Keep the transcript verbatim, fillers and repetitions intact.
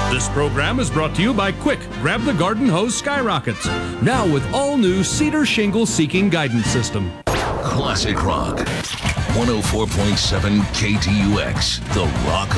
This program is brought to you by Quick Grab the Garden Hose Skyrockets. Now with all new cedar shingle seeking guidance system. Classic Rock. one oh four point seven K T U X, The Rock